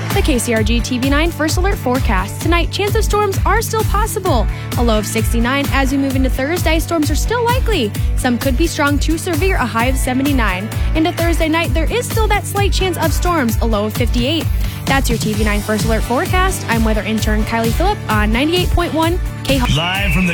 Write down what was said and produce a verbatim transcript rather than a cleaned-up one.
The K C R G T V nine First Alert forecast. Tonight, chance of storms are still possible. A low of sixty-nine. As we move into Thursday, storms are still likely. Some could be strong to severe, a high of seventy-nine. Into Thursday night, there is still that slight chance of storms, a low of fifty-eight. That's your T V nine First Alert forecast. I'm weather intern Kylie Phillip on ninety-eight point one K. Live from the